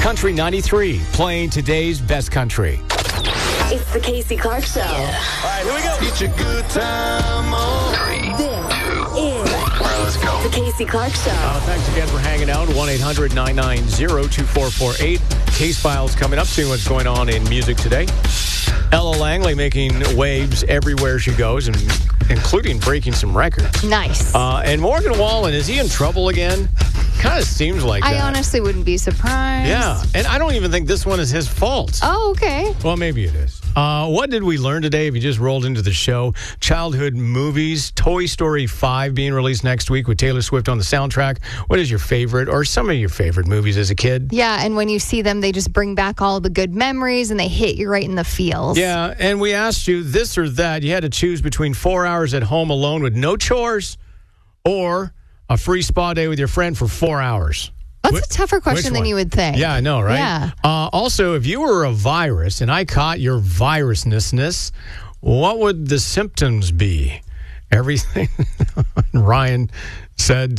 Country 93, playing today's best country. It's the Casey Clark Show. All right, here we go. It's a good time on. This is Let's go. the Casey Clark Show. Thanks again for hanging out. 1-800-990-2448. Case Files coming up. Seeing what's going on in music today. Ella Langley making waves everywhere she goes, and including breaking some records. Nice. And Morgan Wallen, is he in trouble again? Kind of seems like that. I honestly wouldn't be surprised. Yeah, and I don't even think this one is his fault. Oh, okay. Well, maybe it is. What did we learn today? If you just rolled into the show, childhood movies, Toy Story 5 being released next week with Taylor Swift on the soundtrack. What is your favorite or some of your favorite movies as a kid? Yeah, and when you see them, they just bring back all the good memories and they hit you right in the feels. Yeah, and we asked you this or that. You had to choose between 4 hours at home alone with no chores or a free spa day with your friend for 4 hours. That's a tougher question than you would think. Yeah, I know, right? Yeah. Also, if you were a virus and I caught your virusness, what would the symptoms be? Everything. Ryan said,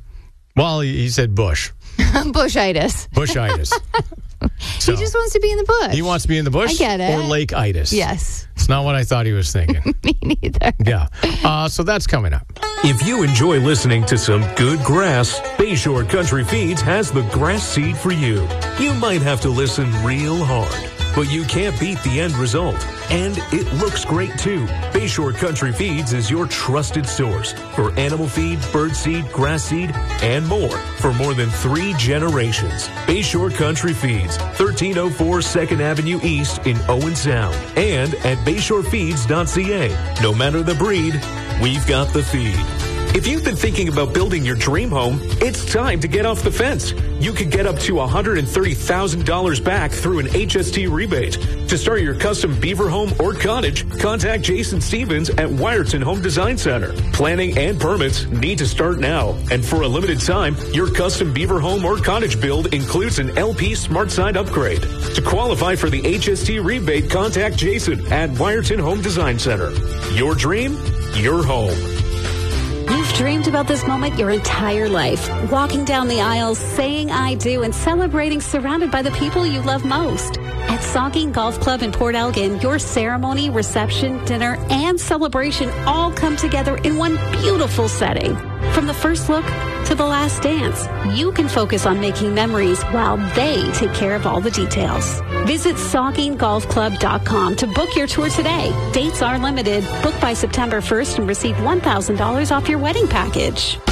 he said bush. Bushitis. Bushitis. So, he just wants to be in the bush. he wants to be in the bush? I get it. Or lake-itis? Yes. It's not what I thought he was thinking. Me neither. Yeah. So that's coming up. If you enjoy listening to some good grass, Bayshore Country Feeds has the grass seed for you. You might have to listen real hard, but you can't beat the end result. And it looks great too. Bayshore Country Feeds is your trusted source for animal feed, bird seed, grass seed, and more for more than 3 generations. Bayshore Country Feeds, 1304 2nd Avenue East in Owen Sound, and at bayshorefeeds.ca. No matter the breed, we've got the feed. If you've been thinking about building your dream home, it's time to get off the fence. You could get up to $130,000 back through an HST rebate. To start your custom beaver home or cottage, contact Jason Stevens at Wyerton Home Design Center. Planning and permits need to start now. And for a limited time, your custom beaver home or cottage build includes an LP Smart Side upgrade. To qualify for the HST rebate, contact Jason at Wyerton Home Design Center. Your dream, your home. You've dreamed about this moment your entire life. Walking down the aisles, saying I do, and celebrating surrounded by the people you love most. At Saugeen Golf Club in Port Elgin, your ceremony, reception, dinner, and celebration all come together in one beautiful setting. From the first look to the last dance, you can focus on making memories while they take care of all the details. Visit SaugeenGolfClub.com to book your tour today. Dates are limited. Book by September 1st and receive $1,000 off your wedding package.